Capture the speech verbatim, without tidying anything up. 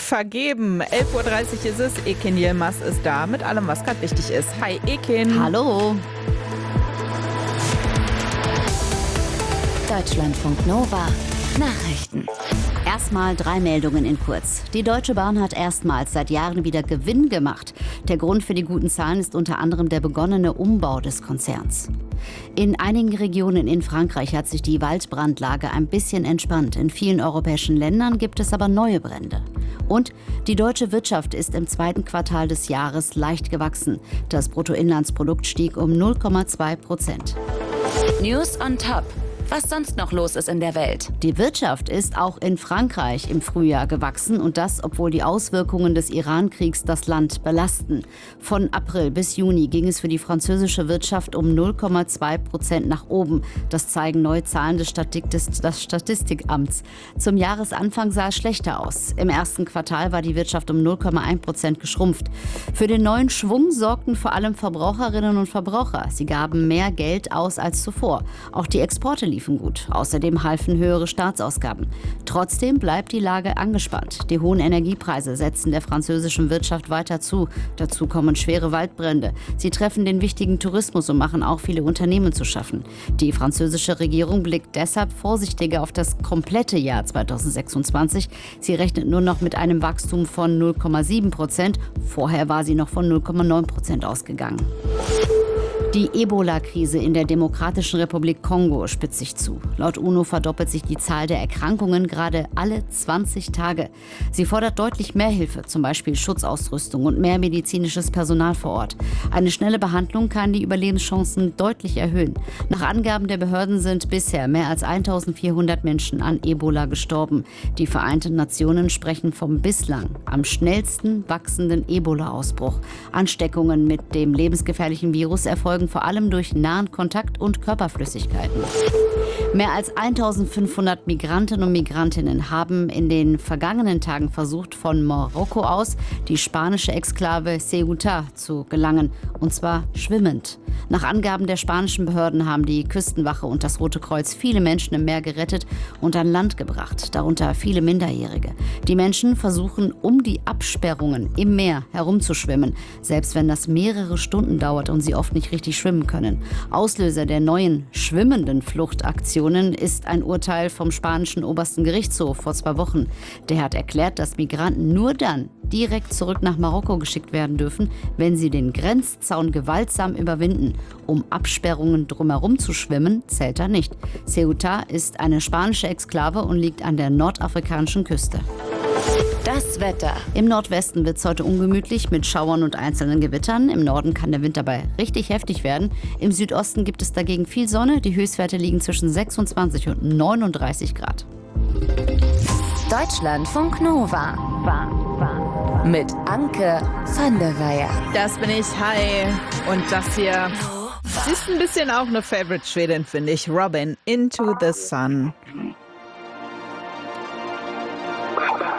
vergeben. elf Uhr dreißig ist es. Ekin Yilmaz ist da mit allem, was gerade wichtig ist. Hi Ekin. Hallo. Deutschlandfunk Nova. Nachrichten. Erstmal drei Meldungen in kurz. Die Deutsche Bahn hat erstmals seit Jahren wieder Gewinn gemacht. Der Grund für die guten Zahlen ist unter anderem der begonnene Umbau des Konzerns. In einigen Regionen in Frankreich hat sich die Waldbrandlage ein bisschen entspannt. In vielen europäischen Ländern gibt es aber neue Brände. Und die deutsche Wirtschaft ist im zweiten Quartal des Jahres leicht gewachsen. Das Bruttoinlandsprodukt stieg um null Komma zwei Prozent. News on top. Was sonst noch los ist in der Welt. Die Wirtschaft ist auch in Frankreich im Frühjahr gewachsen und das, obwohl die Auswirkungen des Iran-Kriegs das Land belasten. Von April bis Juni ging es für die französische Wirtschaft um null Komma zwei Prozent nach oben. Das zeigen neue Zahlen des, Statik des, des Statistikamts. Zum Jahresanfang sah es schlechter aus. Im ersten Quartal war die Wirtschaft um null Komma eins Prozent geschrumpft. Für den neuen Schwung sorgten vor allem Verbraucherinnen und Verbraucher. Sie gaben mehr Geld aus als zuvor. Auch die Exporte liefen gut. Außerdem halfen höhere Staatsausgaben. Trotzdem bleibt die Lage angespannt. Die hohen Energiepreise setzen der französischen Wirtschaft weiter zu. Dazu kommen schwere Waldbrände. Sie treffen den wichtigen Tourismus und machen auch viele Unternehmen zu schaffen. Die französische Regierung blickt deshalb vorsichtiger auf das komplette Jahr zweitausendsechsundzwanzig. Sie rechnet nur noch mit einem Wachstum von null Komma sieben Prozent. Vorher war sie noch von null Komma neun Prozent ausgegangen. Die Ebola-Krise in der Demokratischen Republik Kongo spitzt sich zu. Laut UNO verdoppelt sich die Zahl der Erkrankungen gerade alle zwanzig Tage. Sie fordert deutlich mehr Hilfe, zum Beispiel Schutzausrüstung und mehr medizinisches Personal vor Ort. Eine schnelle Behandlung kann die Überlebenschancen deutlich erhöhen. Nach Angaben der Behörden sind bisher mehr als eintausendvierhundert Menschen an Ebola gestorben. Die Vereinten Nationen sprechen vom bislang am schnellsten wachsenden Ebola-Ausbruch. Ansteckungen mit dem lebensgefährlichen Virus erfolgen vor allem durch nahen Kontakt und Körperflüssigkeiten. Mehr als eintausendfünfhundert Migranten und Migrantinnen haben in den vergangenen Tagen versucht, von Marokko aus die spanische Exklave Ceuta zu gelangen, und zwar schwimmend. Nach Angaben der spanischen Behörden haben die Küstenwache und das Rote Kreuz viele Menschen im Meer gerettet und an Land gebracht, darunter viele Minderjährige. Die Menschen versuchen, um die Absperrungen im Meer herumzuschwimmen, selbst wenn das mehrere Stunden dauert und sie oft nicht richtig schwimmen können. Auslöser der neuen schwimmenden Fluchtaktionen ist ein Urteil vom spanischen obersten Gerichtshof vor zwei Wochen. Der hat erklärt, dass Migranten nur dann direkt zurück nach Marokko geschickt werden dürfen, wenn sie den Grenzzaun gewaltsam überwinden. Um Absperrungen drumherum zu schwimmen, zählt er nicht. Ceuta ist eine spanische Exklave und liegt an der nordafrikanischen Küste. Das Wetter. Im Nordwesten wird es heute ungemütlich mit Schauern und einzelnen Gewittern. Im Norden kann der Wind dabei richtig heftig werden. Im Südosten gibt es dagegen viel Sonne. Die Höchstwerte liegen zwischen sechsundzwanzig und neununddreißig Grad. Deutschlandfunk Nova. Mit Anke van der Weyer. Das bin ich, hi. Und das hier ist ein bisschen auch eine Favorite-Schwedin, finde ich. Robin, Into the Sun.